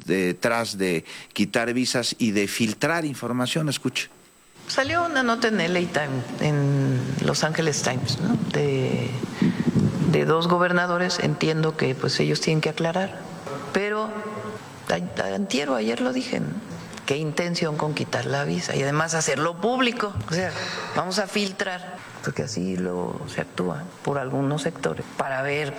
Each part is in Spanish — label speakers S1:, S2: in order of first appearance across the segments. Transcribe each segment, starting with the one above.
S1: detrás de quitar visas y de filtrar información. Escuche.
S2: Salió una nota en LA Times, en Los Angeles Times, ¿no? de 2 gobernadores. Entiendo que pues ellos tienen que aclarar, pero ayer lo dije, ¿no? Qué intención con quitar la visa y además hacerlo público. O sea, vamos a filtrar, porque así se actúa por algunos sectores, para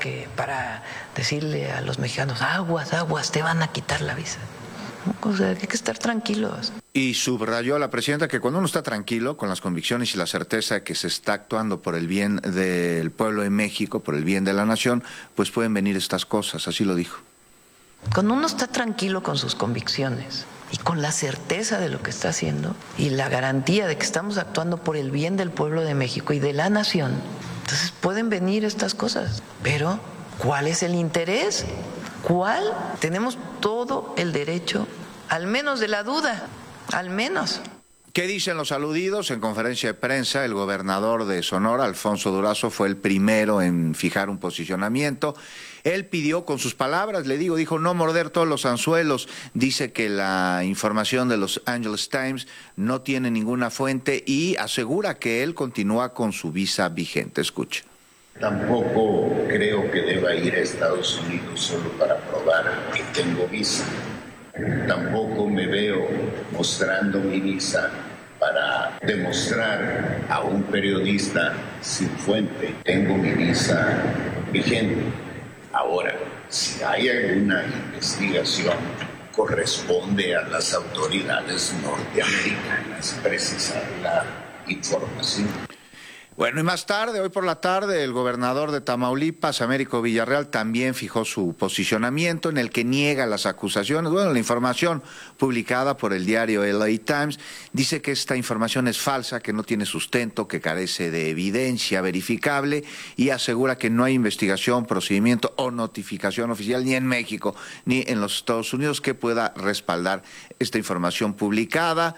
S2: decirle a los mexicanos, aguas, te van a quitar la visa. O sea, hay que estar tranquilos.
S1: Y subrayó la presidenta que cuando uno está tranquilo, con las convicciones y la certeza de que se está actuando por el bien del pueblo de México, por el bien de la nación, pues pueden venir estas cosas, así lo dijo.
S2: Cuando uno está tranquilo con sus convicciones y con la certeza de lo que está haciendo y la garantía de que estamos actuando por el bien del pueblo de México y de la nación, entonces pueden venir estas cosas. Pero, ¿cuál es el interés? ¿Cuál? Tenemos todo el derecho, al menos de la duda, al menos.
S1: ¿Qué dicen los aludidos? En conferencia de prensa, el gobernador de Sonora, Alfonso Durazo, fue el primero en fijar un posicionamiento. Él pidió, con sus palabras, dijo no morder todos los anzuelos. Dice que la información de Los Angeles Times no tiene ninguna fuente y asegura que él continúa con su visa vigente. Escuche.
S3: Tampoco creo que deba ir a Estados Unidos solo para probar que tengo visa. Tampoco me veo mostrando mi visa para demostrar a un periodista sin fuente. Tengo mi visa vigente. Ahora, si hay alguna investigación, corresponde a las autoridades norteamericanas precisar la información.
S1: Bueno, y más tarde, hoy por la tarde, el gobernador de Tamaulipas, Américo Villarreal, también fijó su posicionamiento en el que niega las acusaciones. Bueno, la información publicada por el diario LA Times dice que esta información es falsa, que no tiene sustento, que carece de evidencia verificable y asegura que no hay investigación, procedimiento o notificación oficial ni en México ni en los Estados Unidos que pueda respaldar esta información publicada.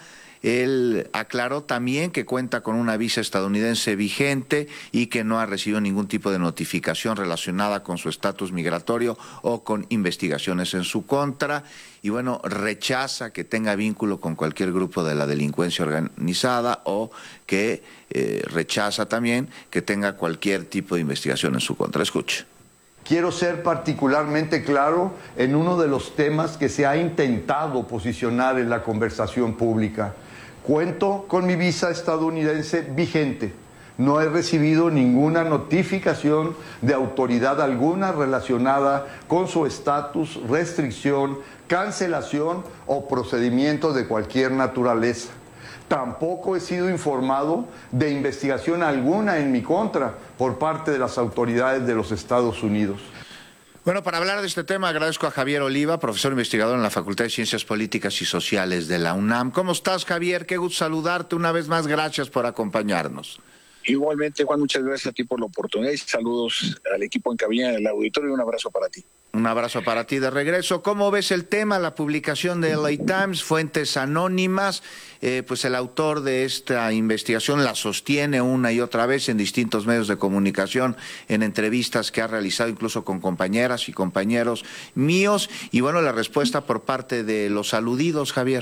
S1: Él aclaró también que cuenta con una visa estadounidense vigente y que no ha recibido ningún tipo de notificación relacionada con su estatus migratorio o con investigaciones en su contra. Y bueno, rechaza que tenga vínculo con cualquier grupo de la delincuencia organizada o que rechaza también que tenga cualquier tipo de investigación en su contra. Escuche.
S4: Quiero ser particularmente claro en uno de los temas que se ha intentado posicionar en la conversación pública. Cuento con mi visa estadounidense vigente. No he recibido ninguna notificación de autoridad alguna relacionada con su estatus, restricción, cancelación o procedimiento de cualquier naturaleza. Tampoco he sido informado de investigación alguna en mi contra por parte de las autoridades de los Estados Unidos.
S1: Bueno, para hablar de este tema agradezco a Javier Oliva, profesor investigador en la Facultad de Ciencias Políticas y Sociales de la UNAM. ¿Cómo estás, Javier? Qué gusto saludarte una vez más. Gracias por acompañarnos.
S5: Igualmente, Juan, muchas gracias a ti por la oportunidad y saludos al equipo en cabina del auditorio y un abrazo para ti.
S1: Un abrazo para ti de regreso. ¿Cómo ves el tema? La publicación de LA Times, fuentes anónimas, pues el autor de esta investigación la sostiene una y otra vez en distintos medios de comunicación, en entrevistas que ha realizado incluso con compañeras y compañeros míos, y bueno, la respuesta por parte de los aludidos, Javier.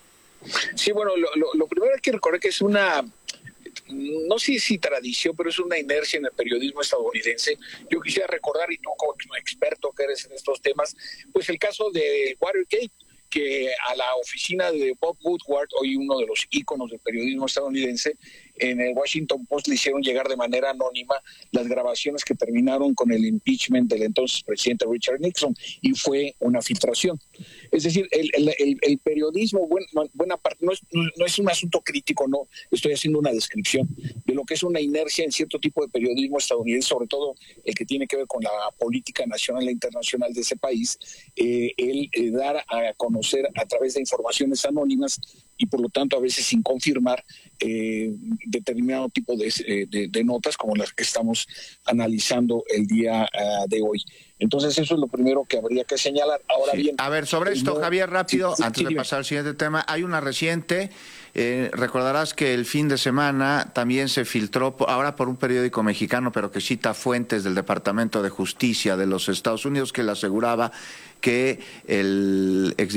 S5: Sí, bueno, lo primero hay que recordar que es una... no sé si tradición, pero es una inercia en el periodismo estadounidense. Yo quisiera recordar, y tú como experto que eres en estos temas, pues el caso de Watergate, que a la oficina de Bob Woodward, hoy uno de los íconos del periodismo estadounidense, en el Washington Post le hicieron llegar de manera anónima las grabaciones que terminaron con el impeachment del entonces presidente Richard Nixon, y fue una filtración. Es decir, el periodismo, buena parte, no es un asunto crítico, no, estoy haciendo una descripción de lo que es una inercia en cierto tipo de periodismo estadounidense, sobre todo el que tiene que ver con la política nacional e internacional de ese país, dar a conocer a través de informaciones anónimas y por lo tanto a veces sin confirmar determinado tipo de notas como las que estamos analizando el día de hoy. Entonces eso es lo primero que habría que señalar. Ahora
S1: sí.
S5: bien,
S1: a ver, sobre esto, Javier, rápido, antes de pasar al siguiente tema, hay una reciente, recordarás que el fin de semana también se filtró, ahora por un periódico mexicano, pero que cita fuentes del Departamento de Justicia de los Estados Unidos, que le aseguraba que el